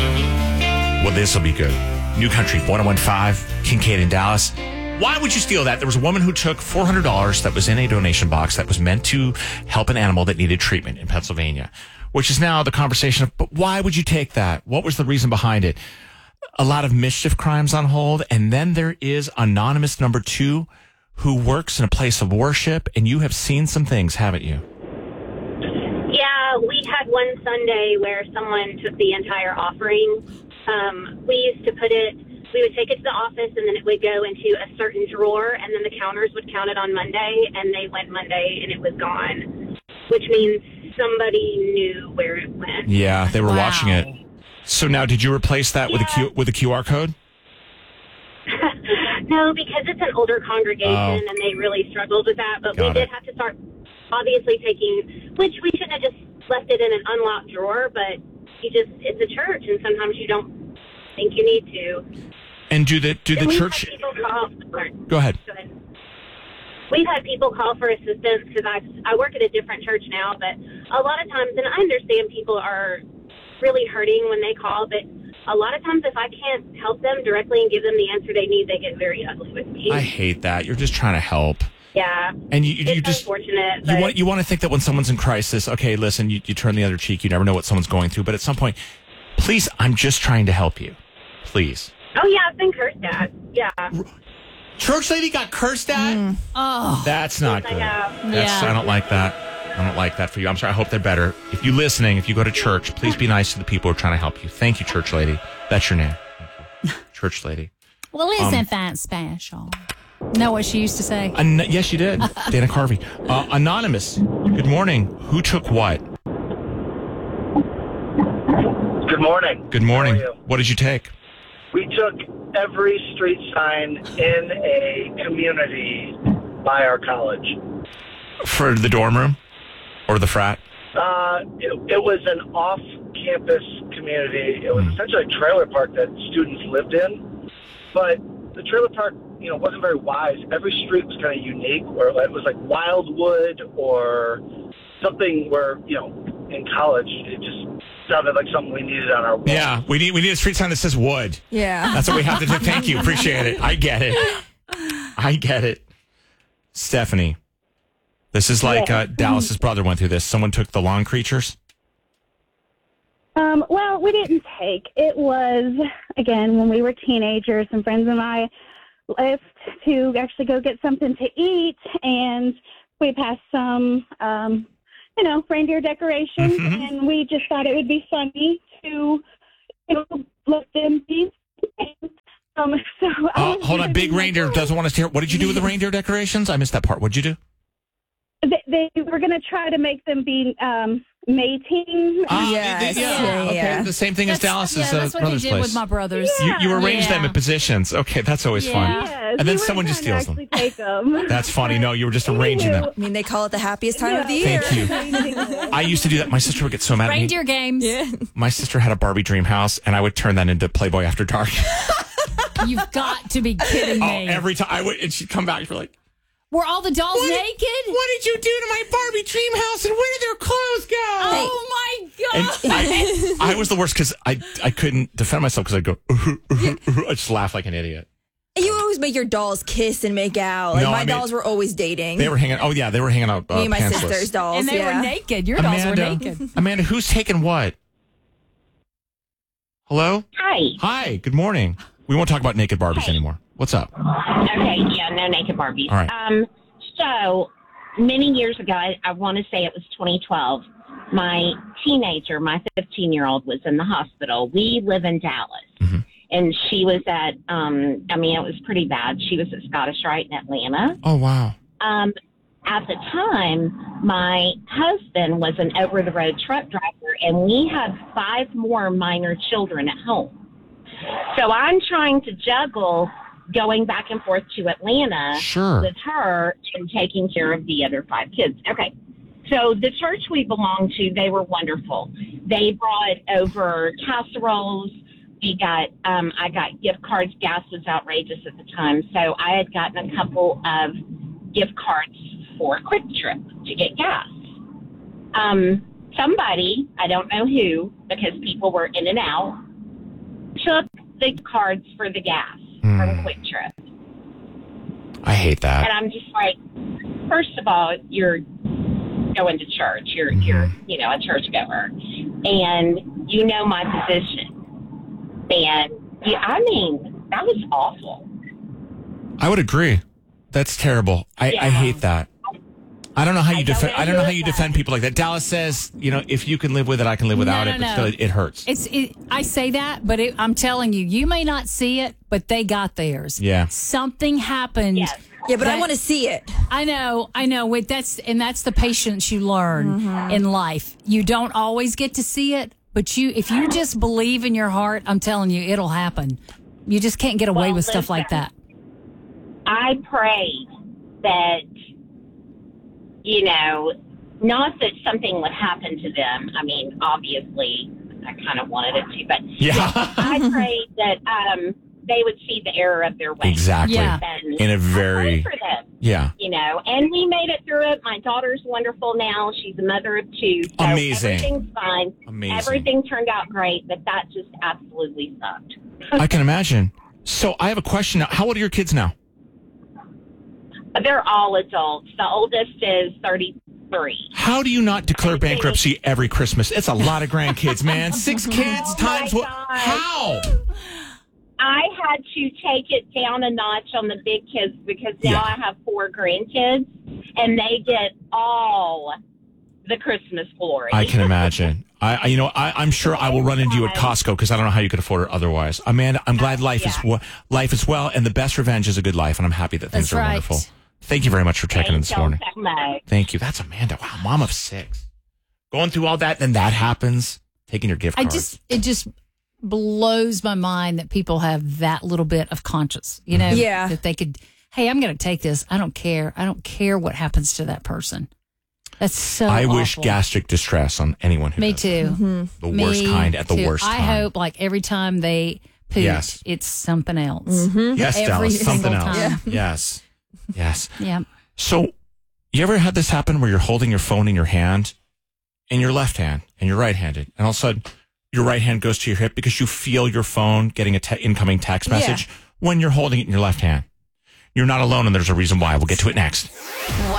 Well, this will be good. New Country 101.5, Kincaid in Dallas. Why would you steal that? There was a woman who took $400 that was in a donation box that was meant to help an animal that needed treatment in Pennsylvania, which is now the conversation of, but why would you take that? What was the reason behind it? A lot of mischief crimes on hold. And then there is anonymous number 2 who works in a place of worship. And you have seen some things, haven't you? Yeah, we had one Sunday where someone took the entire offering. We used to we would take it to the office, and then it would go into a certain drawer, and then the counters would count it on Monday, and they went Monday, and it was gone, which means somebody knew where it went. Yeah, they were watching it. So now, did you replace that with a QR code? No, because it's an older congregation, and they really struggled with that. But we did have to start, obviously, taking, which we shouldn't have just left it in an unlocked drawer, but it's a church, and sometimes you don't think you need to. And do the church? Go ahead. We've had people call for assistance because I work at a different church now, but a lot of times, and I understand people are really hurting when they call, but a lot of times if I can't help them directly and give them the answer they need, they get very ugly with me. I hate that. You're just trying to help. Yeah. And you it's just unfortunate. You want to think that when someone's in crisis, okay, listen, you turn the other cheek. You never know what someone's going through. But at some point, please, I'm just trying to help you. Please. Oh, yeah, I've been cursed at. Yeah. Church lady got cursed at? Oh. That's not good. I don't like that. I don't like that for you. I'm sorry. I hope they're better. If you're listening, if you go to church, please be nice to the people who are trying to help you. Thank you, church lady. That's your name. Thank you. Church lady. Well, isn't that special? Know what she used to say? Yes, you did. Dana Carvey. Anonymous. Good morning. Who took what? Good morning. Good morning. How are you? What did you take? We took every street sign in a community by our college. For the dorm room or the frat? It was an off-campus community. It was essentially a trailer park that students lived in. But the trailer park, wasn't very wise. Every street was kind of unique, where it was like Wildwood or something where, in college, it just sounded like something we needed on our wall. Yeah, we need a street sign that says wood. Yeah. That's what we have to do. Thank you. Appreciate it. I get it. Stephanie, this is like Dallas's brother went through this. Someone took the lawn creatures. Well, we didn't take. It was, again, when we were teenagers, some friends and I left to actually go get something to eat, and we passed some, reindeer decorations, and we just thought it would be funny to, let them be. Hold on, big reindeer doesn't want us to hear. What did you do with the reindeer decorations? I missed that part. What'd you do? They were going to try to make them be mating. Okay, the same thing as Dallas's that's what brother's he did place. with my brothers. You arrange them in positions. Okay, that's always fun. Yes, And then someone just steals them. Take them. That's funny. No, you were just arranging them. I mean, they call it the happiest time of the year. Thank you. I used to do that. My sister would get so mad at me. Reindeer games. Yeah. My sister had a Barbie dream house, and I would turn that into Playboy After Dark. You've got to be kidding me. Every time I would, and she'd come back, she'd be like, were all the dolls naked? What did you do to my Barbie dream house, and where did their clothes go? Oh, my God. And I was the worst because I couldn't defend myself because I'd go, I just laugh like an idiot. You always make your dolls kiss and make out. Like my dolls were always dating. They were hanging out. Me and my pantsless. sister's dolls. And they were naked. Your dolls were naked. Amanda, who's taking what? Hello? Hi. Good morning. We won't talk about naked Barbies anymore. What's up? Okay, yeah, no naked Barbies. All right. So, many years ago, I want to say it was 2012, my 15-year-old was in the hospital. We live in Dallas. And she was at, it was pretty bad. She was at Scottish Rite in Atlanta. Oh, wow. At the time, my husband was an over-the-road truck driver, and we had 5 more minor children at home. So I'm trying to juggle going back and forth to Atlanta with her and taking care of the other 5 kids. Okay. So the church we belonged to, they were wonderful. They brought over casseroles. We got, I got gift cards. Gas was outrageous at the time. So I had gotten a couple of gift cards for Quick Trip to get gas. Somebody, I don't know who, because people were in and out, took the cards for the gas from Quick Trip. I hate that. And I'm just like, first of all, you're going to church. You're you know, a churchgoer. And you know my position. And, I mean, that was awful. I would agree. That's terrible. I hate that. I don't know how you defend. I don't know how you defend people like that. Dallas says, you know, if you can live with it, I can live without it. But still, it hurts. I say that, but I'm telling you, you may not see it, but they got theirs. Yeah. Something happened. Yes. Yeah, but I want to see it. I know. That's the patience you learn in life. You don't always get to see it, but if you just believe in your heart, I'm telling you, it'll happen. You just can't get away with stuff like that. I prayed that, you know, not that something would happen to them. I mean, obviously, I kind of wanted it to, but I prayed that they would see the error of their ways. Exactly. Yeah. In a very, for them, you know, and we made it through it. My daughter's wonderful now. She's a mother of 2. So Amazing. Everything's fine. Amazing. Everything turned out great, but that just absolutely sucked. I can imagine. So I have a question now. How old are your kids now? They're all adults. The oldest is 33. How do you not declare bankruptcy every Christmas? It's a lot of grandkids, man. 6 kids times what? How? I had to take it down a notch on the big kids because now I have 4 grandkids and they get all the Christmas glory. I can imagine. I'm sure I will run into you at Costco because I don't know how you could afford it otherwise. Amanda, I'm glad life is well, and the best revenge is a good life, and I'm happy that things are wonderful. Thank you very much for checking in this morning. So much. Thank you. That's Amanda. Wow, mom of 6. Going through all that, then that happens. Taking your gift cards. It just blows my mind that people have that little bit of conscience, you know? Yeah. That they could, hey, I'm going to take this. I don't care. I don't care what happens to that person. That's so I awful. wish gastric distress on anyone who Me does too. that. The worst kind at the worst time. I hope like every time they poop, it's something else. Yes, Every Dallas, something single else. time. Yes. Yes. Yeah. So, you ever had this happen where you're holding your phone in your hand, in your left hand, and you're right-handed, and all of a sudden your right hand goes to your hip because you feel your phone getting an incoming text message when you're holding it in your left hand? You're not alone, and there's a reason why. We'll get to it next.